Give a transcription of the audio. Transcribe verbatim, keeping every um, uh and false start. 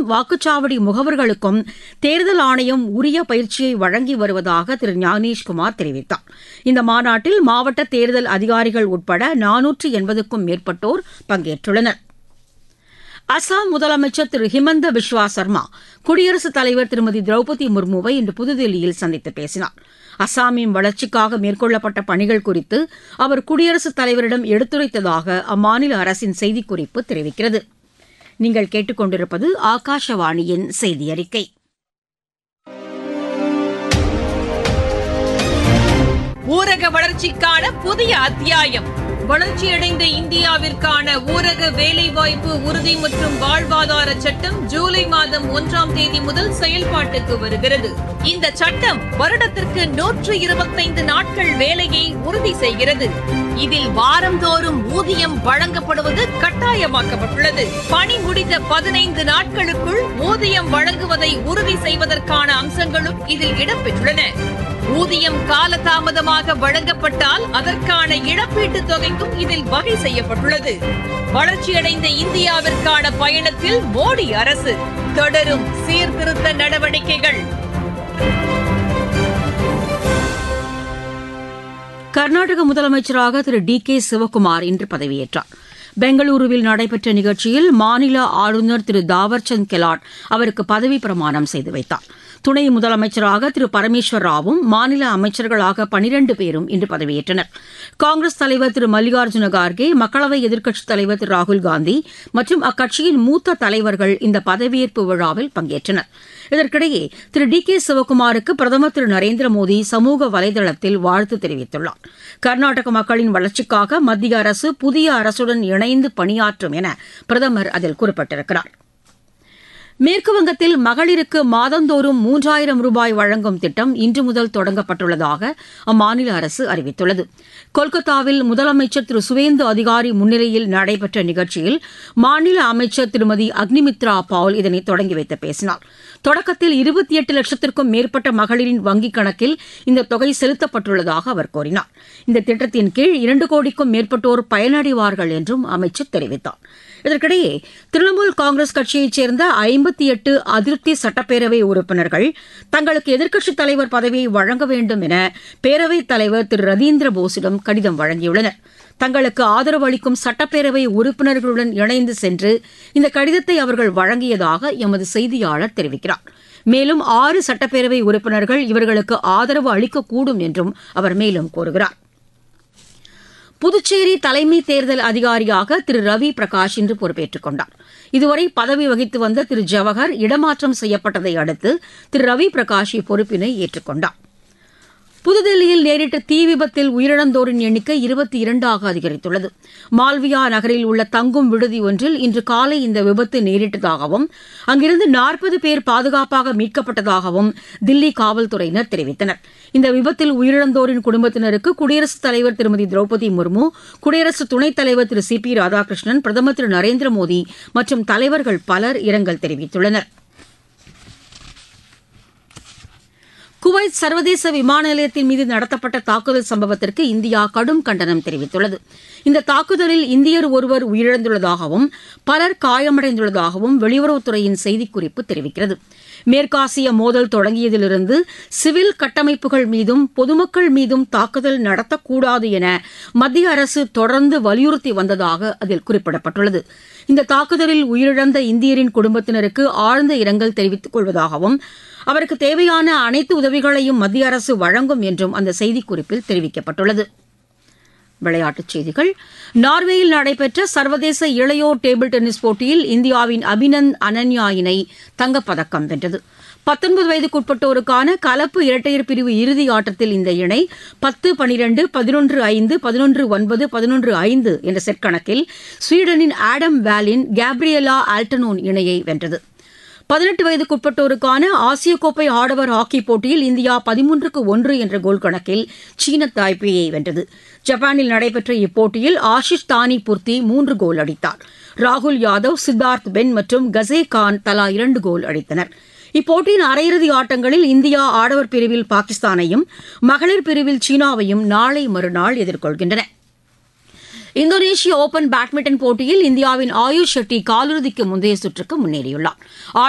வாக்குச்சாவடி முகவர்களுக்கும் தேர்தல் ஆணையம் உரிய பயிற்சியை வழங்கி வருவதாக திரு ஞானேஷ்குமார் தெரிவித்தார். இந்த மாநாட்டில் மாவட்ட தேர்தல் அதிகாரிகள் உட்பட நானூற்று எண்பதுக்கும் மேற்பட்டோர் பங்கேற்றுள்ளனர். அசாம் முதலமைச்சர் திரு ஹிமந்த பிஸ்வா சர்மா குடியரசுத் தலைவர் திருமதி திரௌபதி முர்முவை இன்று புதுதில்லியில் சந்தித்து பேசினார். அசாமின் வளர்ச்சிக்காக மேற்கொள்ளப்பட்ட பணிகள் குறித்து அவர் குடியரசுத் தலைவரிடம் எடுத்துரைத்ததாக அம்மாநில அரசின் செய்திக்குறிப்பு தெரிவிக்கிறது. நீங்கள் கேட்டுக்கொண்டிருப்பது ஆகாஷவாணியின் செய்தி அறிக்கை. ஊரக வளர்ச்சிக்கான புதிய அத்தியாயம். வளர்ச்சியடைந்த இந்தியாவிற்கான ஊரக வேலைவாய்ப்பு உறுதி மற்றும் வாழ்வாதார சட்டம் ஜூலை மாதம் ஒன்றாம் தேதி முதல் செயல்பாட்டுக்கு வருகிறது. இந்த சட்டம் வருடத்திற்கு நூற்று இருபத்தைந்து நாட்கள் வேலையை உறுதி செய்கிறது. இதில் வாரந்தோறும் ஊதியம் வழங்கப்படுவது கட்டாயமாக்கப்பட்டுள்ளது. பணி முடிந்த பதினைந்து நாட்களுக்குள் ஊதியம் வழங்குவதை உறுதி செய்வதற்கான அம்சங்களும் இதில் இடம்பெற்றுள்ளன. ஊதியம் காலதாமதமாக வழங்கப்பட்டால் அதற்கான இழப்பீட்டுத் தொகைக்கும் இதில் வகை செய்யப்பட்டுள்ளது. வளர்ச்சியடைந்த இந்தியாவிற்கான பயணத்தில் மோடி அரசு தொடரும் சீர்திருத்த நடவடிக்கைகள். கர்நாடக முதலமைச்சராக திரு டி கே சிவக்குமார் இன்று பதவியேற்றார். பெங்களூருவில் நடைபெற்ற நிகழ்ச்சியில் மாநில ஆளுநர் திரு தாவர்சந்த் கெலாட் அவருக்கு பதவி பிரமாணம் செய்து வைத்தார். துணை முதலமைச்சராக திரு பரமேஸ்வர் ராவும் மாநில அமைச்சர்களாக பனிரண்டு பேரும் இன்று பதவியேற்றனர். காங்கிரஸ் தலைவர் திரு மல்லிகார்ஜுன கார்கே, மக்களவை எதிர்க்கட்சித் தலைவர் திரு ராகுல்காந்தி மற்றும் அக்கட்சியின் மூத்த தலைவர்கள் இந்த பதவியேற்பு விழாவில் பங்கேற்றனர். இதற்கிடையே திரு டி கே சிவக்குமாருக்கு பிரதமர் திரு நரேந்திர மோடி சமூக வலைதளத்தில் வாழ்த்து தெரிவித்துள்ளார். கர்நாடக மக்களின் வளர்ச்சிக்காக மத்திய அரசு புதிய அரசுடன் இணைந்து பணியாற்றும் என பிரதமர் அதில் குறிப்பிட்டிருக்கிறார். மேற்குவங்கத்தில் மகளிருக்கு மாதந்தோறும் மூன்றாயிரம் ரூபாய் வழங்கும் திட்டம் இன்று முதல் தொடங்கப்பட்டுள்ளதாக அம்மாநில அரசு அறிவித்துள்ளது. கொல்கத்தாவில் முதலமைச்சர் திரு சுவேந்து அதிகாரி முன்னிலையில் நடைபெற்ற நிகழ்ச்சியில் மாநில அமைச்சர் திருமதி அக்னிமித்ரா பால் இதனை தொடங்கி வைத்து பேசினார். தொடக்கத்தில் இருபத்தி எட்டு லட்சத்திற்கும் மேற்பட்ட மகளிரின் வங்கிக் கணக்கில் இந்த தொகை செலுத்தப்பட்டுள்ளதாக அவர் கூறினார். இந்த திட்டத்தின் கீழ் இரண்டு கோடிக்கும் மேற்பட்டோர் பயனடைவார்கள் என்றும் அமைச்சர் தெரிவித்தார். இதற்கிடையே திரிணாமுல் காங்கிரஸ் கட்சியைச் சேர்ந்த ஐம்பத்தி எட்டு அதிருப்தி சட்டப்பேரவை உறுப்பினர்கள் தங்களுக்கு எதிர்க்கட்சித் தலைவர் பதவியை வழங்க வேண்டும் என பேரவைத் தலைவர் திரு ரதீந்திர போஸிடம் கடிதம் வழங்கியுள்ளனர். தங்களுக்கு ஆதரவு அளிக்கும் சட்டப்பேரவை உறுப்பினர்களுடன் இணைந்து சென்று இந்த கடிதத்தை அவர்கள் வழங்கியதாக எமது செய்தியாளர் தெரிவிக்கிறார். மேலும் ஆறு சட்டப்பேரவை உறுப்பினர்கள் இவர்களுக்கு ஆதரவு அளிக்கக்கூடும் என்றும் அவர் மேலும் கூறுகிறார். புதுச்சேரி தலைமை தேர்தல் அதிகாரியாக திரு ரவி பிரகாஷ் இன்று பொறுப்பேற்றுக் கொண்டார். இதுவரை பதவி வகித்து வந்த திரு ஜவஹர் இடமாற்றம் செய்யப்பட்டதை அடுத்து திரு ரவி பிரகாஷ் இப்பொறுப்பினை ஏற்றுக் கொண்டார். புதுதில்லியில் நேரிட்ட தீ விபத்தில் உயிரிழந்தோரின் எண்ணிக்கை இருபத்தி இரண்டாக அதிகரித்துள்ளது. மால்வியா நகரில் உள்ள தங்கும் விடுதி ஒன்றில் இன்று காலை இந்த விபத்து நேரிட்டதாகவும் அங்கிருந்து நாற்பது பேர் பாதுகாப்பாக மீட்கப்பட்டதாகவும் தில்லி காவல்துறையினர் தெரிவித்தனர். இந்த விபத்தில் உயிரிழந்தோரின் குடும்பத்தினருக்கு குடியரசுத் தலைவர் திருமதி திரௌபதி முர்மு, குடியரசு துணைத் தலைவர் திரு சி பி ராதாகிருஷ்ணன், பிரதமர் திரு நரேந்திர மோடி மற்றும் தலைவர்கள் பலர் இரங்கல் தெரிவித்துள்ளனர். குவைத் சர்வதேச விமான நிலையத்தின் மீது நடத்தப்பட்ட தாக்குதல் சம்பவத்திற்கு இந்தியா கடும் கண்டனம் தெரிவித்துள்ளது. இந்த தாக்குதலில் இந்தியர் ஒருவர் உயிரிழந்துள்ளதாகவும் பலர் காயமடைந்துள்ளதாகவும் வெளியுறவுத்துறையின் செய்திக்குறிப்பு தெரிவிக்கிறது. மேற்காசிய மோதல் தொடங்கியதிலிருந்து சிவில் கட்டமைப்புகள் மீதும் பொதுமக்கள் மீதும் தாக்குதல் நடத்தக்கூடாது என மத்திய அரசு தொடர்ந்து வலியுறுத்தி வந்ததாக அதில் குறிப்பிடப்பட்டுள்ளது. இந்த தாக்குதலில் உயிரிழந்த இந்தியரின் குடும்பத்தினருக்கு ஆழ்ந்த இரங்கல் தெரிவித்துக் கொள்வதாகவும் அவருக்கு தேவையான அனைத்து உதவிகளையும் மத்திய அரசு வழங்கும் என்றும் அந்த செய்திக்குறிப்பில் தெரிவிக்கப்பட்டுள்ளது. விளையாட்டுச் செய்திகள். நார்வேயில் நடைபெற்ற சர்வதேச இளையோர் டேபிள் டென்னிஸ் போட்டியில் இந்தியாவின் அபினந்த் அனன்யா இணை தங்கப்பதக்கம் வென்றது. பத்தொன்பது வயதுக்குட்பட்டோருக்கான கலப்பு இரட்டையர் பிரிவு இறுதி ஆட்டத்தில் இந்த இணை பத்து பனிரண்டு பதினொன்று ஐந்து பதினொன்று ஒன்பது பதினொன்று ஐந்து என்ற செட் கணக்கில் ஸ்வீடனின் ஆடம் வேலின் கேப்ரியலா ஆல்டனோன் இணையை வென்றது. பதினெட்டு வயதுக்குட்பட்டோருக்கான ஆசிய கோப்பை ஆடவர் ஹாக்கி போட்டியில் இந்தியா பதிமூன்றுக்கு ஒன்று என்ற கோல் கணக்கில் சீன தாய்பேயை வென்றது. ஜப்பானில் நடைபெற்ற இப்போட்டியில் ஆஷிஷ் தானி புர்த்தி மூன்று கோல் அடித்தார். ராகுல் யாதவ், சித்தார்த் பென் மற்றும் கசே கான் தலா இரண்டு கோல் அடித்தனர். இப்போட்டியின் அரையிறுதி ஆட்டங்களில் இந்தியா ஆடவர் பிரிவில் பாகிஸ்தானையும் மகளிர் பிரிவில் சீனாவையும் நாளை மறுநாள் எதிர்கொள்கின்றன. இந்தோனேஷிய ஓபன் பேட்மிண்டன் போட்டியில் இந்தியாவின் ஆயுஷ் ஷெட்டி காலிறுதிக்கு முந்தைய சுற்றுக்கு முன்னேறியுள்ளார்.